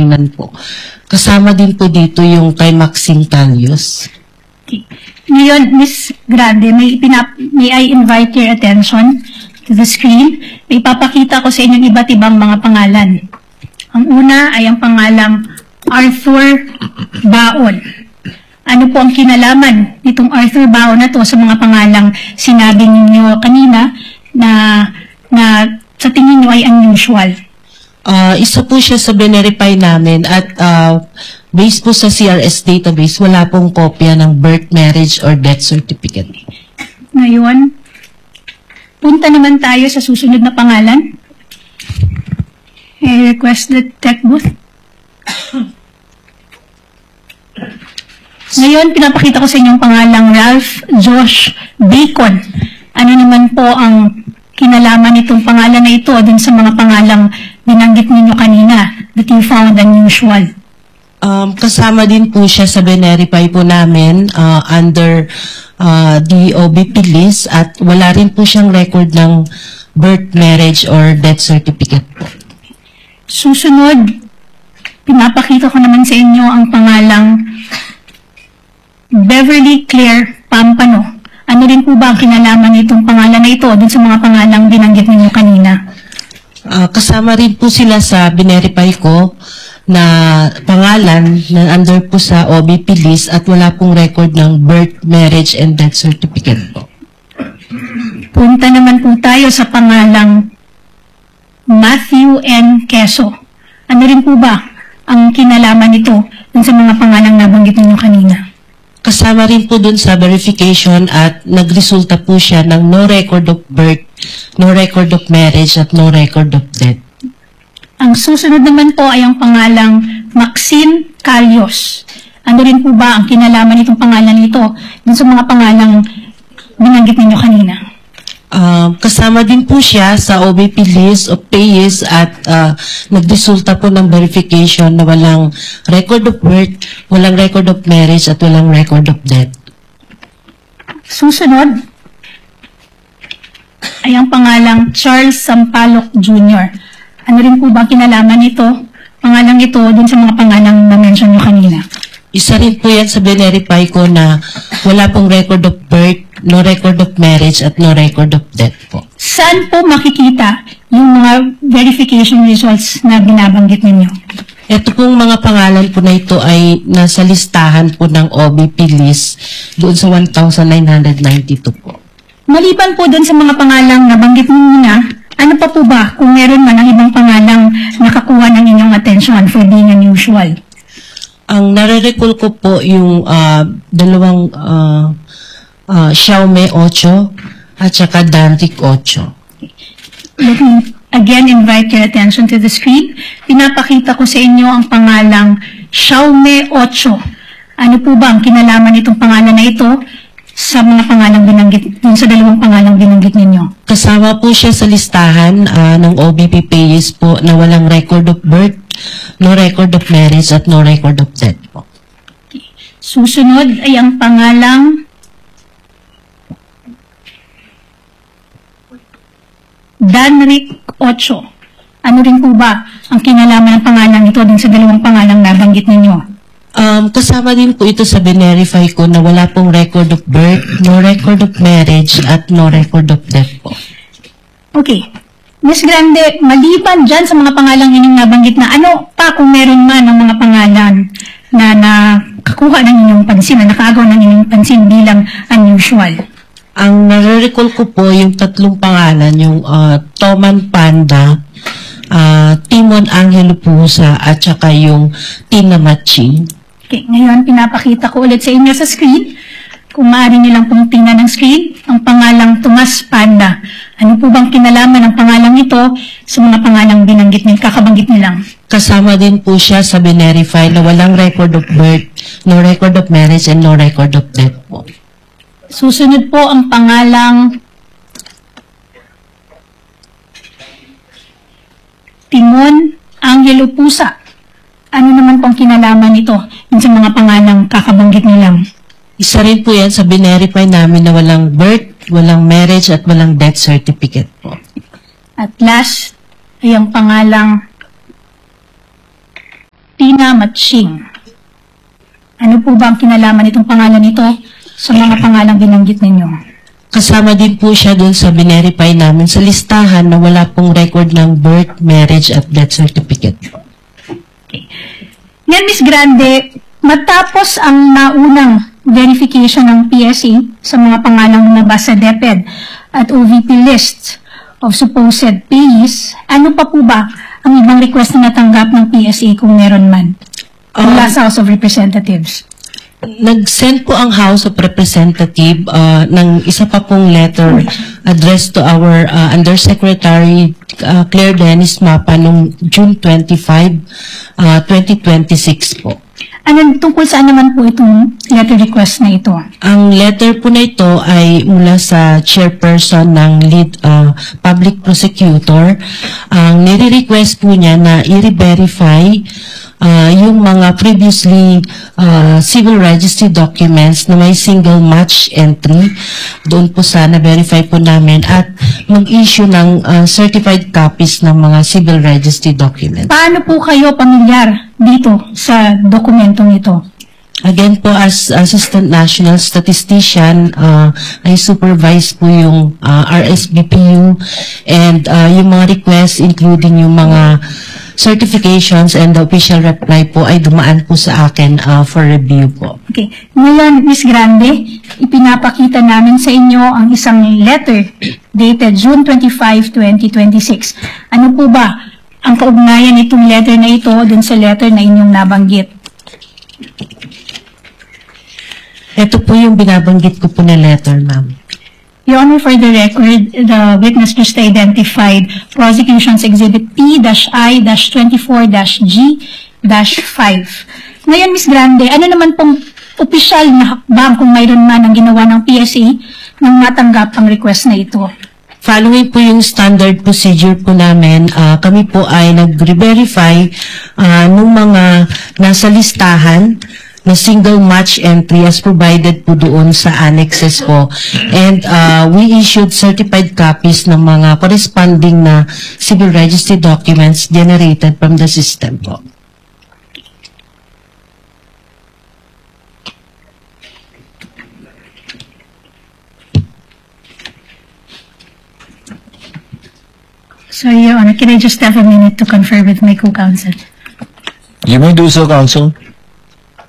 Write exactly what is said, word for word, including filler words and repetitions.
tingnan po. Kasama din po dito yung kay Maxine Talios. Okay. Ngayon, Miz Grande, may, pinap may I invite your attention to the screen. May ipapakita ko sa inyong iba't ibang mga pangalan. Ang una ay ang pangalang Arthur Baon. Ano po ang kinalaman nitong Arthur Baon na to sa mga pangalang sinabi ninyo kanina na, na sa tingin nyo ay unusual? Uh, isa po siya sa binerify namin at uh, based po sa C R S database, wala pong kopya ng birth, marriage, or death certificate. Ngayon, punta naman tayo sa susunod na pangalan. I request the tech booth. Ngayon, pinapakita ko sa inyong pangalang Ralph Josh Bacon. Ano naman po ang kinalaman itong pangalan na ito dun sa mga pangalang binanggit ninyo kanina that you found unusual? Um, kasama din po siya sa binerify po namin uh, under uh, the O B P list at wala rin po siyang record ng birth, marriage, or death certificate po. Susunod, pinapakita ko naman sa inyo ang pangalang Beverly Claire Pampano. Ano rin po ba ang kinalaman nitong pangalan na ito dun sa mga pangalang binanggit ninyo kanina? Uh, kasama rin po sila sa binerify ko na pangalan na under po sa O B P list at wala pong record ng birth, marriage, and death certificate po. Punta naman po tayo sa pangalang Matthew N. Queso. Ano rin po ba ang kinalaman nito dun sa mga pangalang nabanggit ninyo kanina? Kasama rin po dun sa verification at nagresulta po siya ng no record of birth, no record of marriage, at no record of death. Ang susunod naman po ay ang pangalang Maxine Talios. Ano rin po ba ang kinalaman nitong pangalan nito dun sa mga pangalang binanggit ninyo kanina? Uh, kasama din po siya sa O B P list of payees at uh, nagresulta po ng verification na walang record of birth, walang record of marriage, at walang record of death. Susunod ay ang pangalang Charles Sampaloc Junior Ano rin po ba kinalaman nito, pangalang ito, dun sa mga pangalang na-mention nyo kanina? Isa rin po yan sa binerify ko na wala pong record of birth, no record of marriage, at no record of death po. Saan po makikita yung mga verification results na binabanggit ninyo? Ito pong mga pangalan po na ito ay nasa listahan po ng O B P list doon sa one thousand nine hundred ninety-two po. Maliban po doon sa mga pangalang nabanggit ninyo na, ano pa po ba kung meron man ang ibang pangalang nakakuha ng inyong attention for being unusual? Ang nare-recall ko po yung uh, dalawang uh, uh, Xiaomi eight at saka Dantic eight. Let me again invite your attention to the screen. Pinapakita ko sa inyo ang pangalang Xiaomi eight. Ano po ba ang kinalaman nitong pangalan na ito sa mga pangalang binanggit, dun sa dalawang pangalang binanggit ninyo? Kasama po siya sa listahan uh, ng O B P payees po na walang record of birth, no record of marriage, at no record of death po. Okay. Susunod ay ang pangalang Danric eight. Ano rin po ba ang kinalaman ng pangalang ito din sa dalawang pangalang nabanggit ninyo? Um, kasama din po ito sa binerify ko na wala pong record of birth, no record of marriage, at no record of death po. Okay. Miz Grande, maliban dyan sa mga pangalang inyong nabanggit na, ano pa kung meron man ng mga pangalan na nakakuha ng inyong pansin, na nakaagaw ng inyong pansin bilang unusual? Ang nare-recall ko po yung tatlong pangalan, yung uh, Toman Panda, uh, Timon Angelo Pusa, at saka yung Tina Matching. Okay, ngayon pinapakita ko ulit sa inyo sa screen. Kung maaari niyo lang pong tingnan ng screen, ang pangalang Tomas Panda. Ano po bang kinalaman ng pangalang ito sa mga pangalang binanggit niyo, kakabanggit niyo lang? Kasama din po siya sa binerify na walang record of birth, no record of marriage, and no record of death po. Susunod po ang pangalang Timon Angelo Pusa. Ano naman pong kinalaman nito sa mga pangalang kakabanggit niyo lang? Isa rin po yan sa binerify namin na walang birth, walang marriage, at walang death certificate po. At last ay ang pangalang Tina Matching. Ano po ba ang kinalaman nitong pangalan nito sa mga pangalang binanggit ninyo? Kasama din po siya dun sa binerify namin sa listahan na wala pong record ng birth, marriage, at death certificate. Yan, Miz Grande, matapos ang naunang verification ng P S A sa mga pangalang nabasa DepEd at O V P lists of supposed payees, ano pa po ba ang ibang request na natanggap ng P S A kung meron man? Mula Um, sa House of Representatives. Nag-send po ang House of Representative uh, ng isa pa pong letter addressed to our uh, Undersecretary uh, Claire Dennis Mapa noong June twenty-fifth, uh, twenty twenty-six po. Ano, tungkol saan naman po itong letter request na ito? Ang letter po na ito ay mula sa chairperson ng lead uh, public prosecutor. Ang nire-request po niya na i-verify uh, yung mga previously uh, civil registry documents na may single match entry. Doon po sa na-verify po namin at mag-issue ng uh, certified copies ng mga civil registry documents. Paano po kayo pamilyar dito sa dokumentong ito? Again po, as Assistant National Statistician, uh, I supervise po yung uh, R S B P U and uh, yung mga requests including yung mga certifications and the official reply po ay dumaan po sa akin uh, for review po. Okay. Ngayon, Miz Grande, ipinapakita namin sa inyo ang isang letter dated June twenty-fifth, twenty twenty-six. Ano po ba ang kaugnayan nitong letter na ito dun sa letter na inyong nabanggit? Ito po yung binabanggit ko po na letter, ma'am. Your Honor, for the record, the witness just identified Prosecution's Exhibit P I twenty-four G five. Ngayon, Miz Grande, ano naman pong opisyal na hakbang kung mayroon man ang ginawa ng P S A nang matanggap ang request na ito? Following po yung standard procedure po namin, uh, kami po ay nag-verify uh, nung mga nasa listahan na single match entry as provided po doon sa annexes po. And uh, we issued certified copies ng mga corresponding na civil registry documents generated from the system po. Sorry, Your Honor, can I just have a minute to confer with my co-counsel? You may do so, counsel.